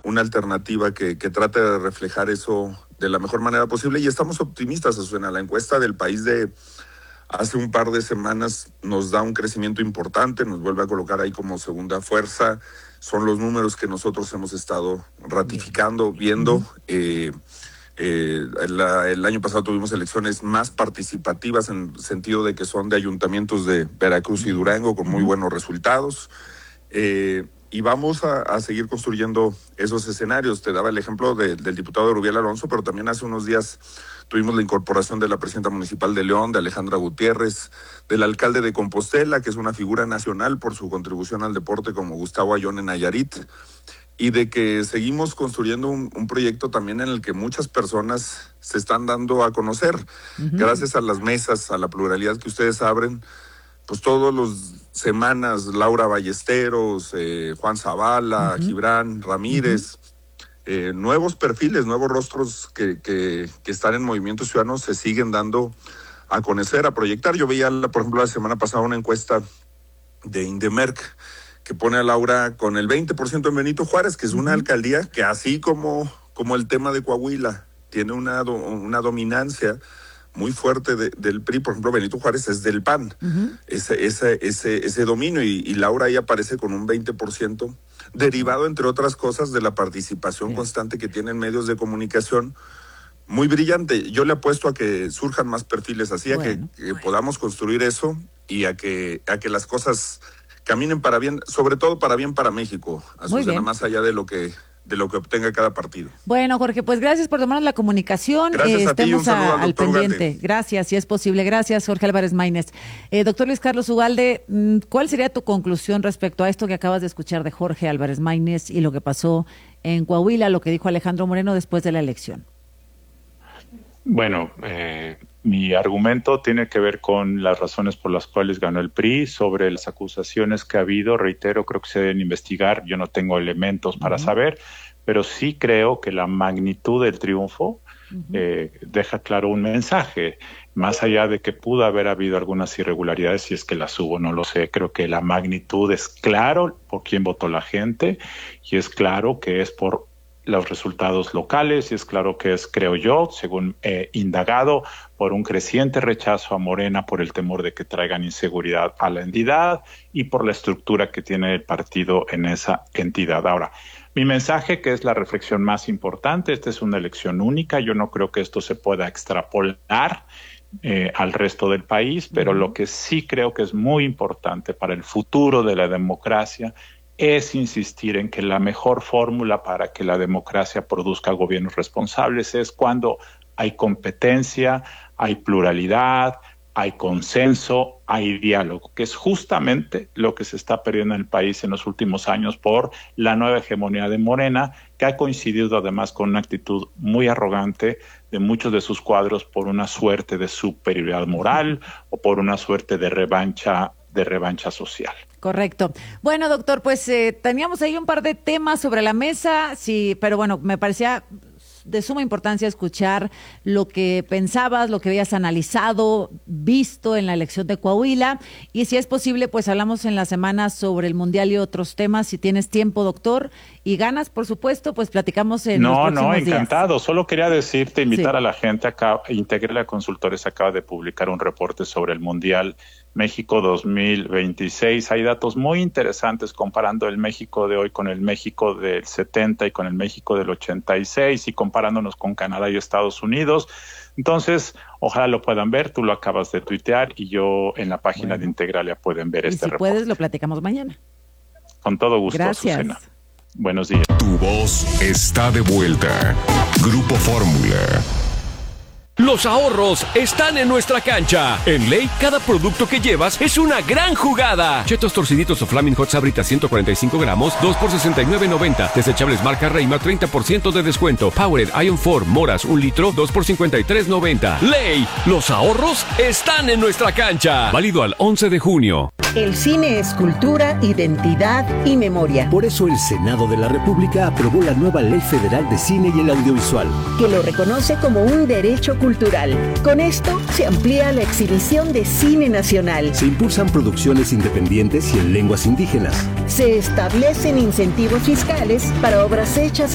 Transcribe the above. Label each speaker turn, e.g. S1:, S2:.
S1: una alternativa que trate de reflejar eso de la mejor manera posible, y estamos optimistas, Azucena. La encuesta del País de hace un par de semanas nos da un crecimiento importante, nos vuelve a colocar ahí como segunda fuerza. Son los números que nosotros hemos estado ratificando, viendo. El año pasado tuvimos elecciones más participativas en el sentido de que son de ayuntamientos de Veracruz y Durango con muy buenos resultados. Y vamos a seguir construyendo esos escenarios. Te daba el ejemplo del diputado Rubiel Alonso, pero también hace unos días tuvimos la incorporación de la presidenta municipal de León, de Alejandra Gutiérrez, del alcalde de Compostela, que es una figura nacional por su contribución al deporte, como Gustavo Ayón en Nayarit, y de que seguimos construyendo un proyecto también en el que muchas personas se están dando a conocer, gracias a las mesas, a la pluralidad que ustedes abren. Pues todos los semanas, Laura Ballesteros, Juan Zavala, Gibran Ramírez, nuevos perfiles, nuevos rostros que están en Movimiento Ciudadano se siguen dando a conocer, a proyectar. Yo veía, por ejemplo, la semana pasada una encuesta de Indemerc que pone a Laura con el 20% en Benito Juárez, que es una alcaldía que, así como el tema de Coahuila, tiene una dominancia muy fuerte del PRI. Por ejemplo, Benito Juárez es del PAN, ese dominio, y Laura ahí aparece con un 20%, derivado, entre otras cosas, de la participación constante que tienen medios de comunicación. Muy brillante. Yo le apuesto a que surjan más perfiles así, a que podamos construir eso, y a que las cosas caminen para bien, sobre todo para bien para México, Azucena, más allá de lo que obtenga cada partido.
S2: Bueno, Jorge, pues gracias por tomarnos la comunicación.
S1: Gracias a ti, un saludo al doctor
S2: pendiente.
S1: Ugalde.
S2: Gracias, si es posible. Gracias, Jorge Álvarez Maínez. Doctor Luis Carlos Ugalde, ¿cuál sería tu conclusión respecto a esto que acabas de escuchar de Jorge Álvarez Maínez y lo que pasó en Coahuila, lo que dijo Alejandro Moreno después de la elección?
S3: Bueno, mi argumento tiene que ver con las razones por las cuales ganó el PRI. Sobre las acusaciones que ha habido, reitero, creo que se deben investigar. Yo no tengo elementos para saber, pero sí creo que la magnitud del triunfo deja claro un mensaje. Más allá de que pudo haber habido algunas irregularidades, si es que las hubo, no lo sé. Creo que la magnitud es claro por quién votó la gente, y es claro que es por los resultados locales, y es claro que es, creo yo, según indagado, por un creciente rechazo a Morena, por el temor de que traigan inseguridad a la entidad y por la estructura que tiene el partido en esa entidad. Ahora, mi mensaje, que es la reflexión más importante, esta es una elección única, yo no creo que esto se pueda extrapolar al resto del país, pero lo que sí creo que es muy importante para el futuro de la democracia es insistir en que la mejor fórmula para que la democracia produzca gobiernos responsables es cuando hay competencia, hay pluralidad, hay consenso, hay diálogo, que es justamente lo que se está perdiendo en el país en los últimos años por la nueva hegemonía de Morena, que ha coincidido además con una actitud muy arrogante de muchos de sus cuadros por una suerte de superioridad moral o por una suerte de revancha social.
S2: Correcto. Bueno, doctor, pues teníamos ahí un par de temas sobre la mesa, sí, pero bueno, me parecía de suma importancia escuchar lo que pensabas, lo que habías analizado, visto en la elección de Coahuila, y si es posible, pues hablamos en la semana sobre el Mundial y otros temas, si tienes tiempo, doctor, y ganas, por supuesto, pues platicamos en los próximos días. No,
S3: encantado. Solo quería decirte, invitar a la gente acá, Integrale Consultores acaba de publicar un reporte sobre el Mundial México 2026. Hay datos muy interesantes comparando el México de hoy con el México del 70 y con el México del 86 y comparándonos con Canadá y Estados Unidos. Entonces, ojalá lo puedan ver. Tú lo acabas de tuitear y yo en la página de Integralia pueden ver este reporte.
S2: Si puedes, lo platicamos mañana.
S3: Con todo gusto,
S2: gracias.
S3: Azucena. Buenos días.
S4: Tu voz está de vuelta. Grupo Fórmula.
S5: Los ahorros están en nuestra cancha. En Ley, cada producto que llevas es una gran jugada. Chetos torciditos o Flaming Hot Sabritas 145 gramos, 2 por $69.90. Desechables marca Reima, 30% de descuento. Powered Ion 4 Moras, 1 litro, 2 por $53.90. Ley, los ahorros están en nuestra cancha. Válido al 11 de junio.
S6: El cine es cultura, identidad y memoria.
S7: Por eso el Senado de la República aprobó la nueva Ley Federal de Cine y el Audiovisual,
S6: que lo reconoce como un derecho cultural. Con esto se amplía la exhibición de cine nacional.
S7: Se impulsan producciones independientes y en lenguas indígenas.
S6: Se establecen incentivos fiscales para obras hechas